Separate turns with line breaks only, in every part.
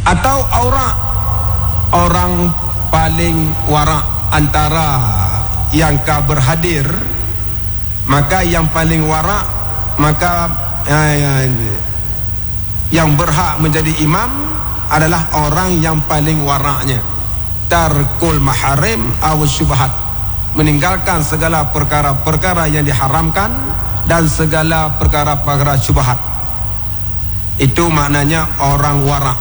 Atau aurak, orang paling warak antara yang berhadir, maka yang paling warak, maka yang berhak menjadi imam adalah orang yang paling waraknya. Tarkul maharim aw syubhat, meninggalkan segala perkara-perkara yang diharamkan dan segala perkara-perkara syubhat. Itu maknanya orang warak.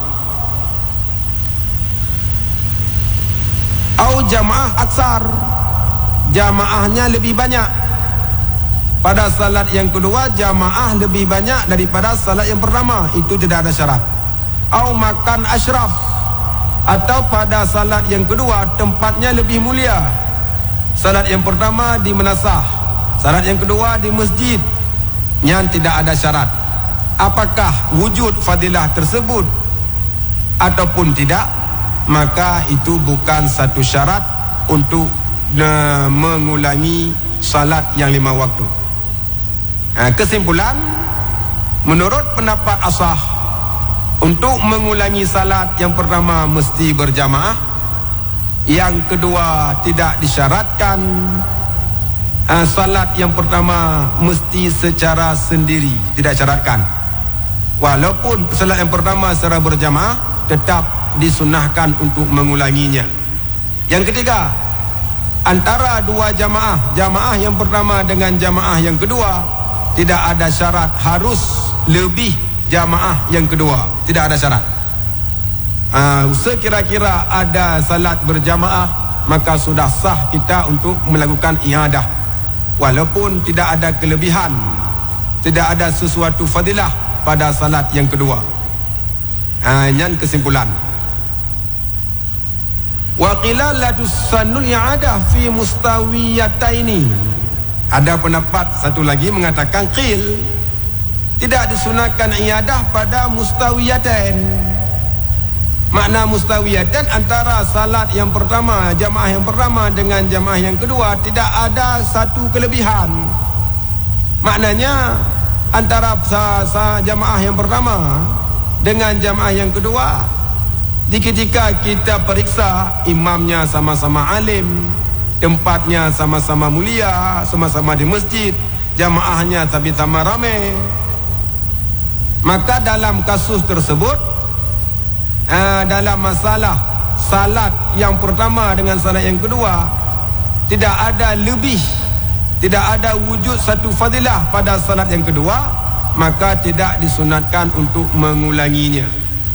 Au jamaah aksar, jamaahnya lebih banyak. Pada salat yang kedua jamaah lebih banyak daripada salat yang pertama, itu tidak ada syarat. Au makan asyraf, atau pada salat yang kedua tempatnya lebih mulia. Salat yang pertama di menasah, salat yang kedua di masjid, yang tidak ada syarat. Apakah wujud fadilah tersebut ataupun tidak, maka itu bukan satu syarat untuk mengulangi salat yang 5 waktu. Kesimpulan, menurut pendapat asah, untuk mengulangi salat yang pertama mesti berjamaah, yang kedua tidak disyaratkan, salat yang pertama mesti secara sendiri, tidak syaratkan. Walaupun salat yang pertama secara berjamaah, tetap disunahkan untuk mengulanginya. Yang ketiga, antara dua jamaah, jamaah yang pertama dengan jamaah yang kedua, tidak ada syarat harus lebih jamaah yang kedua, tidak ada syarat. Sekira-kira ada salat berjamaah, maka sudah sah kita untuk melakukan iadah, walaupun tidak ada kelebihan, tidak ada sesuatu fadilah pada salat yang kedua. Yang kesimpulan, wa qila la tusannul i'adah fi mustawiyataini. Ada pendapat satu lagi mengatakan qil, tidak disunahkan iadah pada mustawiyatain. Makna mustawiyatain, antara salat yang pertama, jamaah yang pertama dengan jamaah yang kedua tidak ada satu kelebihan. Maknanya antara jamaah yang pertama dengan jamaah yang kedua, di ketika kita periksa, imamnya sama-sama alim, tempatnya sama-sama mulia, sama-sama di masjid, jamaahnya sama-sama ramai, maka dalam kasus tersebut, dalam masalah salat yang pertama dengan salat yang kedua, tidak ada lebih, tidak ada wujud satu fadilah pada salat yang kedua, maka tidak disunatkan untuk mengulanginya.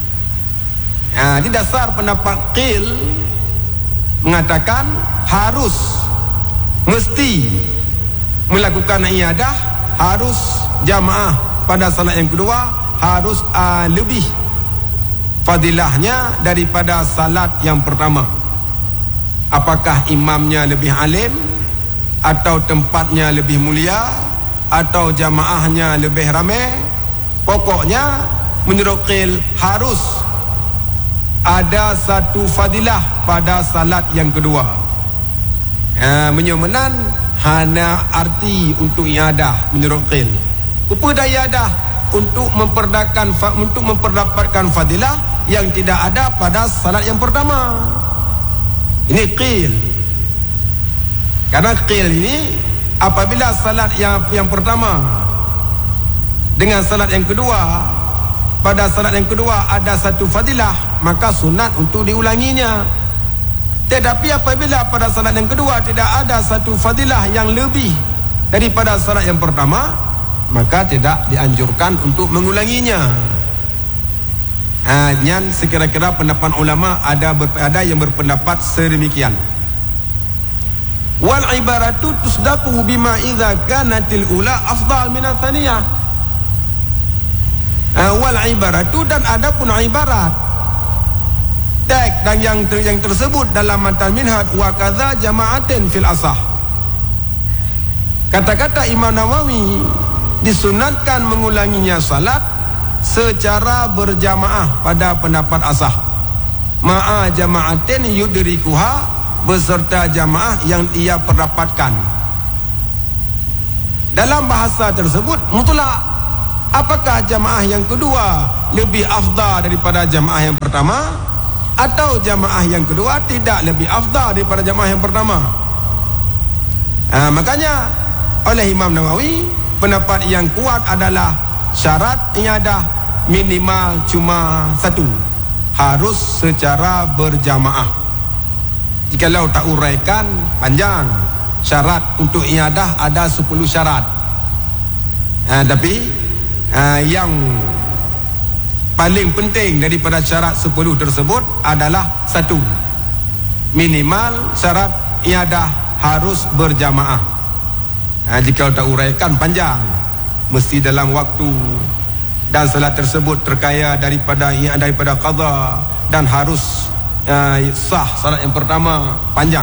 Di dasar pendapat qil mengatakan harus, mesti melakukan iadah, harus jamaah pada salat yang kedua, harus lebih fadilahnya daripada salat yang pertama. Apakah imamnya lebih alim, atau tempatnya lebih mulia, atau jamaahnya lebih ramai, pokoknya menurut qil harus ada satu fadilah pada salat yang kedua. Menyomenan hanya arti untuk iadah menurut qil. Upaya iadah untuk memperdapatkan fadilah yang tidak ada pada salat yang pertama. Ini qil. Karena qil ini, apabila salat yang pertama dengan salat yang kedua, pada salat yang kedua ada satu fadilah, maka sunat untuk diulanginya. Tetapi apabila pada salat yang kedua tidak ada satu fadilah yang lebih daripada salat yang pertama, maka tidak dianjurkan untuk mengulanginya. Yang sekira-kira pendapat ulama, ada yang berpendapat sedemikian. Wal ibaratu tusdaqu bima idza kanatil ula afdal min ats-tsaniyah. Wal ibaratu, dan ada pun ibarat teks dan yang tersebut dalam matan minhaj wa kadza jama'atin fil asah. Kata-kata Imam Nawawi, disunatkan mengulanginya salat secara berjamaah pada pendapat asah, ma'a jama'atin yudrikuha, beserta jamaah yang ia perdapatkan. Dalam bahasa tersebut mutlak, apakah jamaah yang kedua lebih afdal daripada jamaah yang pertama, atau jamaah yang kedua tidak lebih afdal daripada jamaah yang pertama? Makanya oleh Imam Nawawi, pendapat yang kuat adalah syarat iadah minimal cuma satu, harus secara berjamaah. Jikalau tak uraikan panjang, syarat untuk iadah ada 10 syarat. Tapi yang paling penting daripada syarat 10 tersebut adalah satu, minimal syarat iadah harus berjamaah. Jika tak uraikan panjang, mesti dalam waktu, dan salat tersebut terkaya daripada qada, dan harus sah salat yang pertama panjang.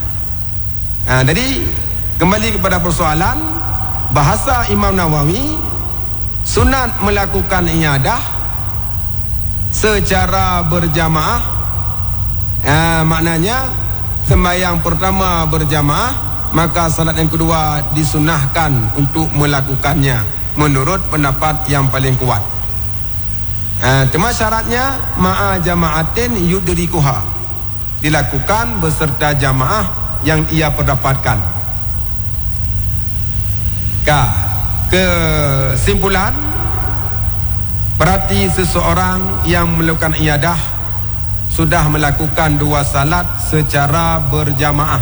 Jadi kembali kepada persoalan, bahasa Imam Nawawi, sunat melakukan iadah secara berjamaah. Maknanya sembahyang pertama berjamaah, maka salat yang kedua disunahkan untuk melakukannya menurut pendapat yang paling kuat. Cuma syaratnya ma'a jama'atin yudrikuha, dilakukan beserta jamaah yang ia perdapatkan. Kesimpulan, berarti seseorang yang melakukan iadah sudah melakukan 2 salat secara berjamaah.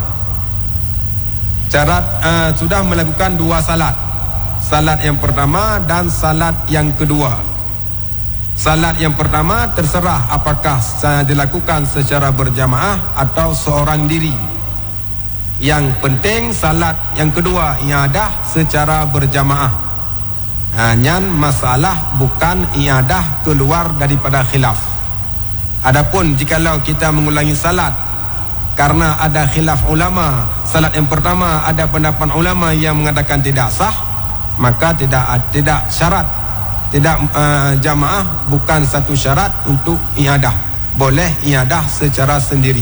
Sudah melakukan 2 salat, salat yang pertama dan salat yang kedua. Salat yang pertama terserah apakah dilakukan secara berjamaah atau seorang diri. Yang penting salat yang kedua iadah secara berjamaah. Hanya masalah bukan iadah keluar daripada khilaf. Adapun jikalau kita mengulangi salat karena ada khilaf ulama, salat yang pertama ada pendapat ulama yang mengatakan tidak sah, maka tidak syarat, tidak jamaah bukan satu syarat untuk iadah, boleh iadah secara sendiri.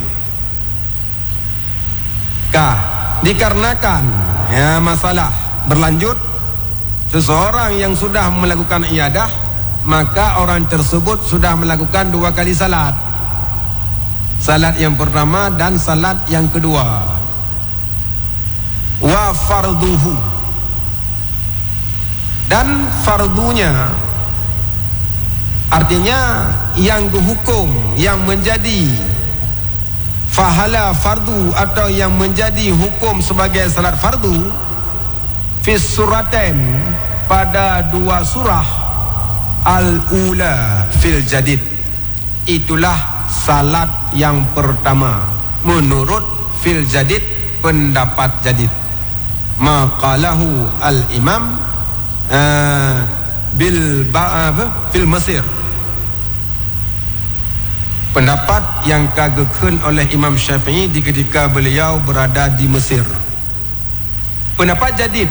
Dikarenakan masalah berlanjut, seseorang yang sudah melakukan iadah, maka orang tersebut sudah melakukan 2 kali salat, salat yang pertama dan salat yang kedua. Wa farduhu, dan fardunya, artinya yang dihukum, yang menjadi fahala fardu atau yang menjadi hukum sebagai salat fardu, fi suratain, pada 2 surah, al-ula fil jadid, itulah salat yang pertama menurut fil jadid, pendapat jadid. Maqalahu al-imam fil Mesir, pendapat yang kagekun oleh Imam Syafi'i di ketika beliau berada di Mesir. Pendapat jadid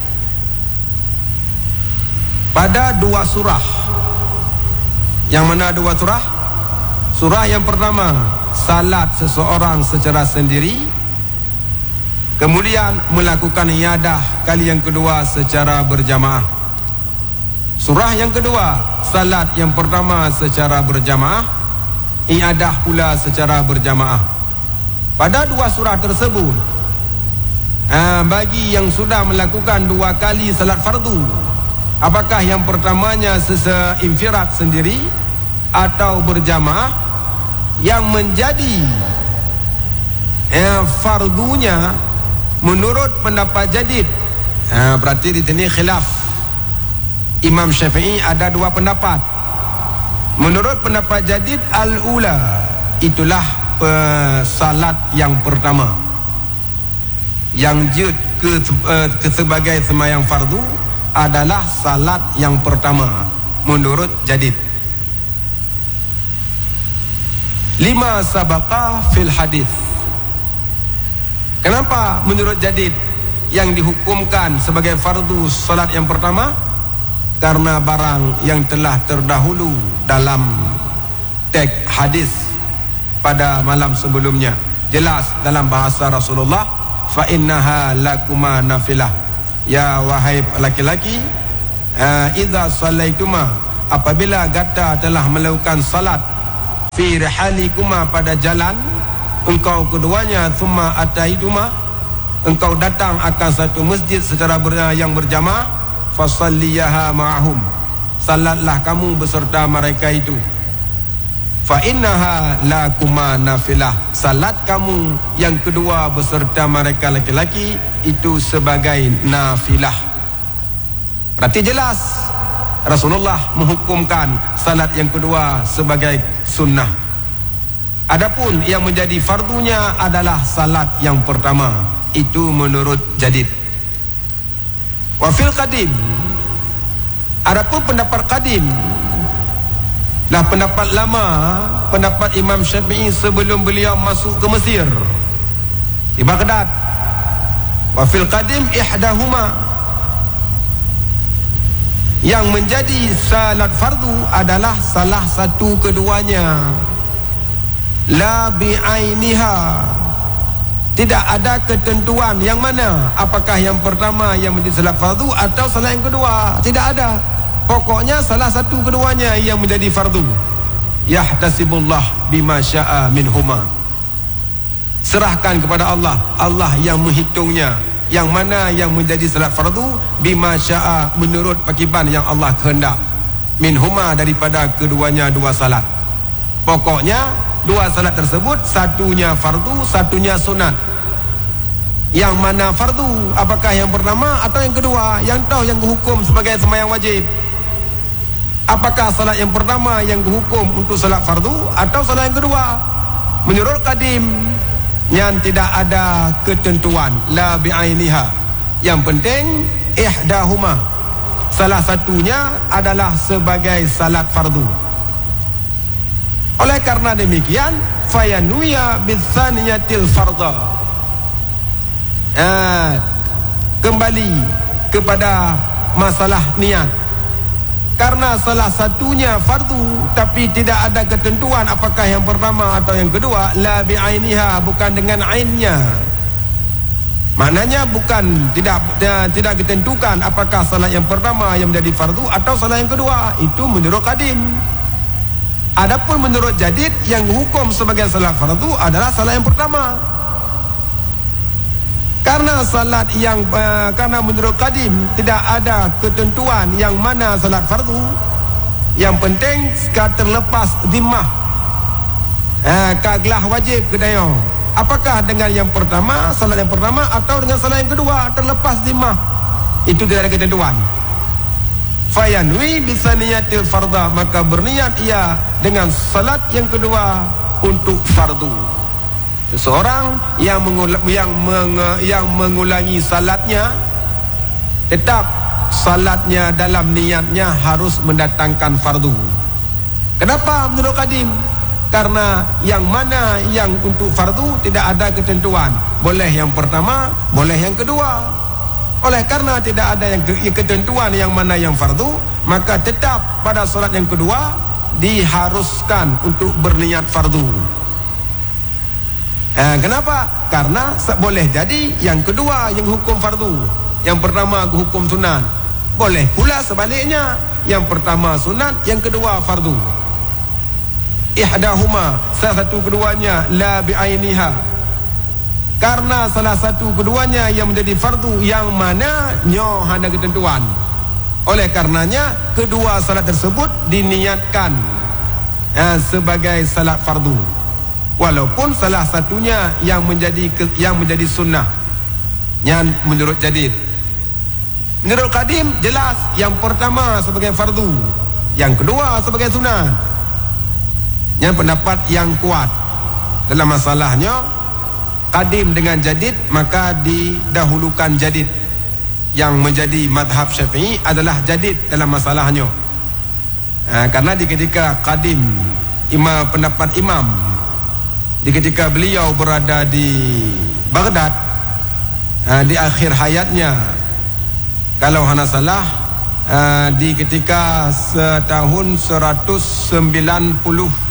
pada 2 surah. Yang mana 2 surah? Surah yang pertama, salat seseorang secara sendiri, kemudian melakukan iadah kali yang kedua secara berjamaah. Surah yang kedua, salat yang pertama secara berjamaah, iadah pula secara berjamaah. Pada 2 surah tersebut, bagi yang sudah melakukan 2 kali salat fardu, apakah yang pertamanya seinfirat sendiri atau berjamaah, yang menjadi fardunya menurut pendapat jadid, berarti di sini khilaf. Imam Syafi'i ada 2 pendapat. Menurut pendapat jadid, al-ula, itulah salat yang pertama, yang sebagai sembahyang fardu adalah salat yang pertama menurut jadid. 5 sabaqa fil hadis. Kenapa menurut jadid yang dihukumkan sebagai fardu salat yang pertama? Karena barang yang telah terdahulu dalam teks hadis pada malam sebelumnya jelas dalam bahasa Rasulullah, fa innaha lakuma nafilah, ya wahai laki-laki, idza sallaituma, apabila gata telah melakukan salat, fi rihalikuma, pada jalan engkau keduanya, thumma ataituma, engkau datang akan satu masjid secara yang berjamaah, fasalliyaha ma'ahum, salatlah kamu beserta mereka itu. Fa innaha lakuma nafilah, salat kamu yang kedua beserta mereka laki-laki itu sebagai nafilah. Berarti jelas Rasulullah menghukumkan salat yang kedua sebagai sunnah. Adapun yang menjadi fardunya adalah salat yang pertama, itu menurut jadid. Wa fil qadim, adapun pendapat qadim, nah pendapat lama, pendapat Imam Syafi'i sebelum beliau masuk ke Mesir, di Baghdad. Wa fil qadim ihdahuma, yang menjadi salat fardu adalah salah satu keduanya, la bi'ainiha, tidak ada ketentuan yang mana, apakah yang pertama yang menjadi salat fardu atau salat yang kedua, tidak ada. Pokoknya salah satu keduanya yang menjadi fardu. Yahtasibullah bima sya'a minhuma, serahkan kepada Allah, Allah yang menghitungnya, yang mana yang menjadi salat fardu, bima sya'a, menurut pakiban yang Allah kehendak, minhuma, daripada keduanya dua salat. Pokoknya dua salat tersebut, satunya fardu, satunya sunat. Yang mana fardu, apakah yang pertama atau yang kedua? Yang tahu yang hukum sebagai sembahyang wajib, apakah salat yang pertama yang dihukum untuk salat fardu atau salat yang kedua? Menurut qadim, yang tidak ada ketentuan, la bi'ainiha, yang penting ihdahuma, salah satunya adalah sebagai salat fardu. Oleh karena demikian, fayanuya bitsaniyatil fardha, kembali kepada masalah niat. Karena salah satunya fardu tapi tidak ada ketentuan apakah yang pertama atau yang kedua, la bi'ainiha, bukan dengan ainnya. Maknanya bukan tidak ditentukan apakah salat yang pertama yang menjadi fardu atau salat yang kedua. Itu menurut qadim. Adapun menurut jadid, yang hukum sebagai salat fardu adalah salat yang pertama. Karena salat yang karena menurut qadim tidak ada ketentuan yang mana salat fardu, yang penting terlepas zimmah, kaglah wajib kedayo. Apakah dengan yang pertama, salat yang pertama, atau dengan salat yang kedua, terlepas zimmah, itu tidak ada ketentuan. Fayanwi bisaniyatil fardha, maka berniat ia dengan salat yang kedua untuk fardu. Seseorang yang mengulangi salatnya, tetap salatnya dalam niatnya harus mendatangkan fardu. Kenapa menurut qadim? Karena yang mana yang untuk fardu tidak ada ketentuan, boleh yang pertama, boleh yang kedua. Oleh karena tidak ada yang ketentuan yang mana yang fardu, maka tetap pada salat yang kedua diharuskan untuk berniat fardu. Kenapa? Karena boleh jadi yang kedua yang hukum fardu, yang pertama hukum sunat. Boleh pula sebaliknya, yang pertama sunat, yang kedua fardu. Ihdahuma, salah satu keduanya, la bi'ainiha, karena salah satu keduanya yang menjadi fardu, yang mana nyoh ada ketentuan. Oleh karenanya kedua salat tersebut diniatkan sebagai salat fardu, walaupun salah satunya yang menjadi sunnah, yang menurut jadid. Menurut qadim jelas yang pertama sebagai fardu, yang kedua sebagai sunnah. Yang pendapat yang kuat dalam masalahnya qadim dengan jadid, maka didahulukan jadid. Yang menjadi madhab Syafi'i adalah jadid dalam masalahnya. Karena di ketika qadim, pendapat imam, di ketika beliau berada di Baghdad, di akhir hayatnya, kalau hana salah, di ketika tahun 196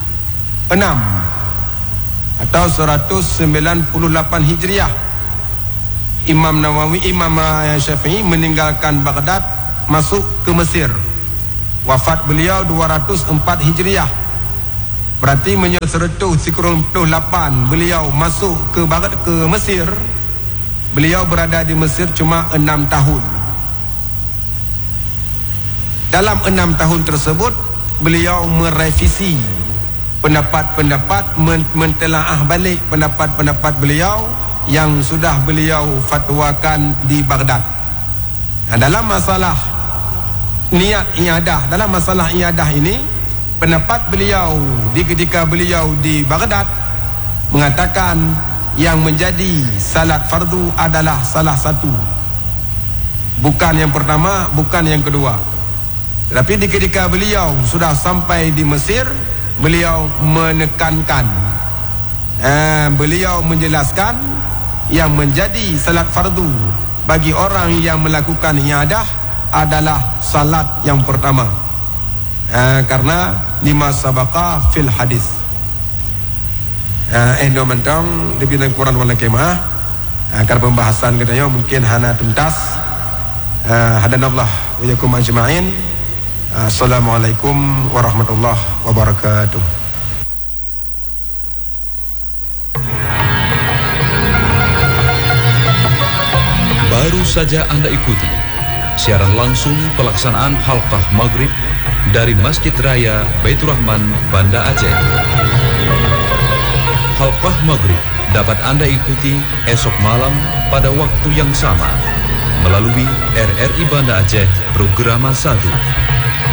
atau 198 Hijriah, Imam Nawawi, Imam Syafi'i meninggalkan Baghdad masuk ke Mesir. Wafat beliau 204 Hijriah. Berarti menyeretuh 98 beliau masuk ke barat ke Mesir. Beliau berada di Mesir cuma 6 tahun. Dalam 6 tahun tersebut beliau merevisi pendapat-pendapat, mentelaah balik pendapat-pendapat beliau yang sudah beliau fatwakan di Baghdad. Dalam masalah niat iadah, dalam masalah iadah ini, pendapat beliau di ketika beliau di Baghdad mengatakan yang menjadi salat fardu adalah salah satu, bukan yang pertama, bukan yang kedua. Tetapi di ketika beliau sudah sampai di Mesir, beliau menekankan, beliau menjelaskan yang menjadi salat fardu bagi orang yang melakukan iadah adalah salat yang pertama, karena lima sabaqa fil hadis. No mentang lebih dan kurang wala kemah, karena pembahasan katanya mungkin hana tuntas. Hadanallah wa yakum ajma'in. Assalamualaikum warahmatullahi wabarakatuh.
Baru saja Anda ikuti siaran langsung pelaksanaan halqah maghrib dari Masjid Raya Baitur Rahman, Banda Aceh. Halqah maghrib dapat Anda ikuti esok malam pada waktu yang sama melalui RRI Banda Aceh Programa 1.